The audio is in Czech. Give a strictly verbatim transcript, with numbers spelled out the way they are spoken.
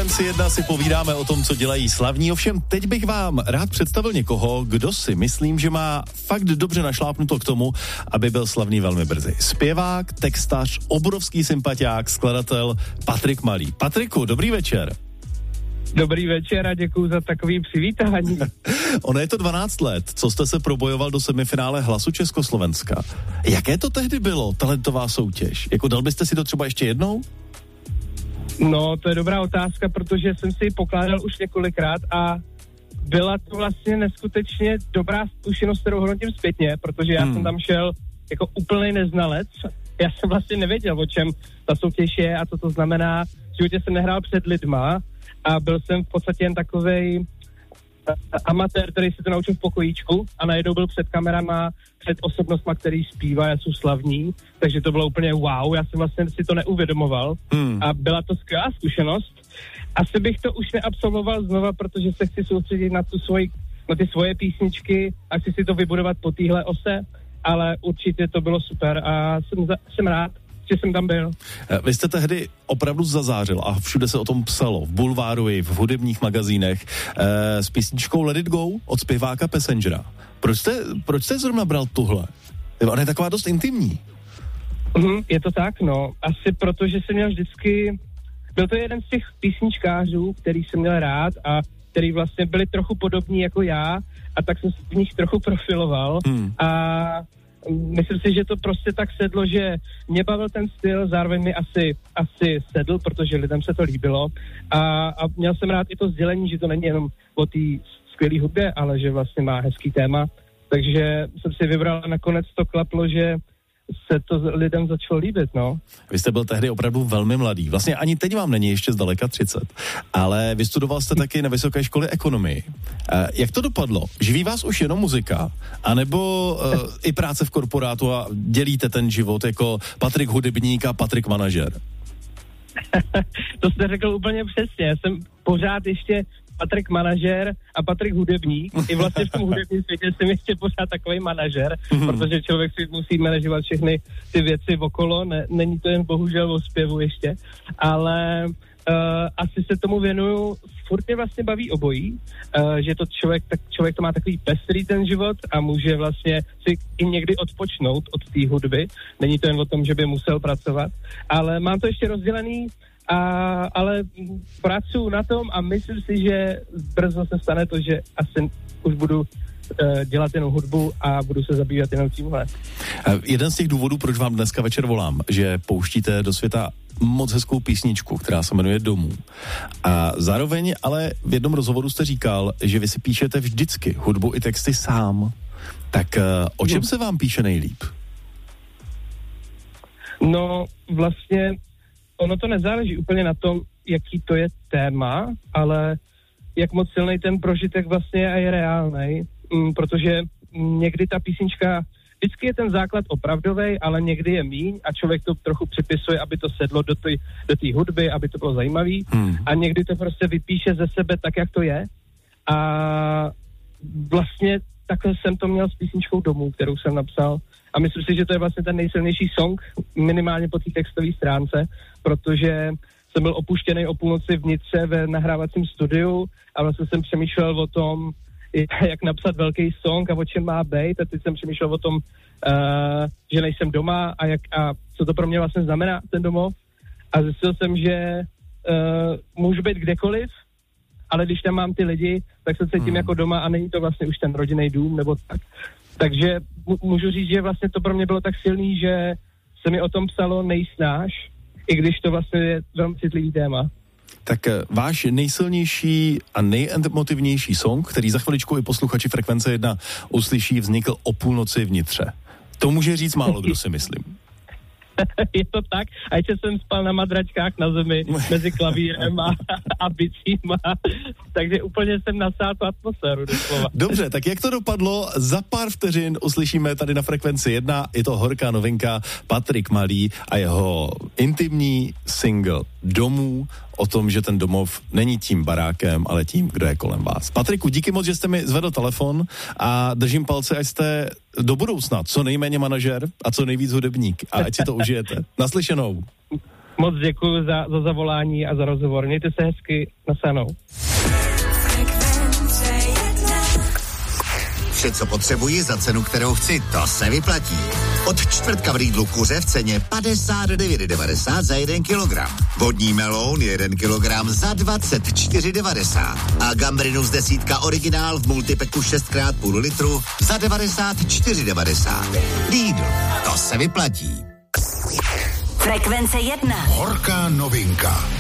Frekvenci jedna si povídáme o tom, co dělají slavní, ovšem teď bych vám rád představil někoho, kdo si myslím, že má fakt dobře našlápnuto k tomu, aby byl slavný velmi brzy. Zpěvák, textař, obrovský sympatiák, skladatel Patrik Malý. Patriku, dobrý večer. Dobrý večer a děkuju za takový přivítání. Ono je to dvanáct let, co jste se probojoval do semifinále Hlasu Československa. Jaké to tehdy bylo, talentová soutěž? Jako dal byste si to třeba ještě jednou? No, to je dobrá otázka, protože jsem si ji pokládal už několikrát a byla to vlastně neskutečně dobrá zkušenost, kterou hodnotím zpětně, protože já hmm. jsem tam šel jako úplný neznalec. Já jsem vlastně nevěděl, o čem ta soutěž je a co to znamená. V životě jsem nehrál před lidma a byl jsem v podstatě jen takovej amatér, který se to naučil v pokojíčku a najednou byl před kamerama, před osobnostma, který zpívá, já jsou slavní, takže to bylo úplně wow, já jsem vlastně si to neuvědomoval hmm. a byla to skvělá zkušenost. Asi bych to už neabsolvoval znova, protože se chci soustředit na tu svoji, na ty svoje písničky a chci si to vybudovat po téhle ose, ale určitě to bylo super a jsem, za, jsem rád, že jsem tam byl. Vy jste tehdy opravdu zazářil a všude se o tom psalo, v bulváru i v hudebních magazínech, eh, s písničkou Let It Go od zpěváka Passengera. Proč jste, proč jste zrovna bral tuhle? Ona je taková dost intimní. Mm, je to tak, no. Asi proto, že jsem měl vždycky... Byl to jeden z těch písničkářů, který jsem měl rád a který vlastně byli trochu podobní jako já a tak jsem se v nich trochu profiloval hmm. a myslím si, že to prostě tak sedlo, že mě bavil ten styl, zároveň mi asi, asi sedl, protože lidem se to líbilo a, a měl jsem rád i to sdělení, že to není jenom o té skvělé hudbě, ale že vlastně má hezký téma, takže jsem si vybral a nakonec to klaplo, že se to lidem začalo líbit, no. Vy jste byl tehdy opravdu velmi mladý. Vlastně ani teď vám není ještě zdaleka třicet, ale vystudoval jste taky na vysoké škole ekonomii. Jak to dopadlo? Živí vás už jenom muzika? A nebo uh, i práce v korporátu a dělíte ten život jako Patrik hudebník a Patrik manažer? To jste řekl úplně přesně. Já jsem pořád ještě Patrik manažer a Patrik hudebník. I vlastně v tom hudebním světě jsem ještě pořád takový manažer, mm-hmm. protože člověk si musí manažovat všechny ty věci okolo. Ne, není to jen bohužel o zpěvu ještě, ale uh, asi se tomu věnuju. Furt mě vlastně baví obojí, uh, že to člověk, tak člověk to má takový pestrý ten život a může vlastně si i někdy odpočnout od té hudby. Není to jen o tom, že by musel pracovat, ale mám to ještě rozdělený. A, ale pracuji na tom a myslím si, že brzo se stane to, že asi už budu uh, dělat jenom hudbu a budu se zabývat jenom tímhle. Jeden z těch důvodů, proč vám dneska večer volám, že pouštíte do světa moc hezkou písničku, která se jmenuje Domů. A zároveň ale v jednom rozhovoru jste říkal, že vy si píšete vždycky hudbu i texty sám. Tak uh, o čem se vám píše nejlíp? No vlastně ono to nezáleží úplně na tom, jaký to je téma, ale jak moc silný ten prožitek vlastně je a je reálnej, mm, protože někdy ta písnička, vždycky je ten základ opravdovej, ale někdy je míň a člověk to trochu připisuje, aby to sedlo do té do té hudby, aby to bylo zajímavý hmm. a někdy to prostě vypíše ze sebe tak, jak to je a vlastně takhle jsem to měl s písničkou Domů, kterou jsem napsal. A myslím si, že to je vlastně ten nejsilnější song, minimálně po té textové stránce, protože jsem byl opuštěný o půlnoci v Nitře ve nahrávacím studiu a vlastně jsem přemýšlel o tom, jak napsat velký song a o čem má být. A teď jsem přemýšlel o tom, uh, že nejsem doma a, jak, a co to pro mě vlastně znamená, ten domov. A zjistil jsem, že uh, můžu být kdekoliv, ale když tam mám ty lidi, tak se cítím hmm. jako doma a není to vlastně už ten rodinný dům nebo tak. Takže můžu říct, že vlastně to pro mě bylo tak silný, že se mi o tom psalo nejsnáš, i když to vlastně je velmi citlivý téma. Tak váš nejsilnější a nejemotivnější song, který za chviličku i posluchači Frekvence jedna uslyší, vznikl o půlnoci v Nitře. To může říct málo kdo, si myslím. Je to tak, a ještě jsem spal na madračkách na zemi mezi klavírem a, a bicíma, takže úplně jsem nasál tu atmosféru doslova. Dobře, tak jak to dopadlo? Za pár vteřin uslyšíme tady na Frekvenci jedna, je to horká novinka, Patrik Malý a jeho intimní single Domů, o tom, že ten domov není tím barákem, ale tím, kdo je kolem vás. Patriku, díky moc, že jste mi zvedl telefon a držím palce, ať jste do budoucna co nejméně manažer a co nejvíc hudebník a ať si to užijete. Naslyšenou. Moc děkuji za, za zavolání a za rozhovor. Mějte se hezky, nasledanou. Vše, co potřebuji za cenu, kterou chci, to se vyplatí. Od čtvrtka v Lidlu kuře v ceně padesát devět devadesát za jeden kilogram. Vodní meloun jeden kilogram za dvacet čtyři devadesát. A gambrinus desítka originál v multipeku šest krát půl litru za devadesát čtyři devadesát. Lidl, to se vyplatí. Frekvence jedna. Horká novinka.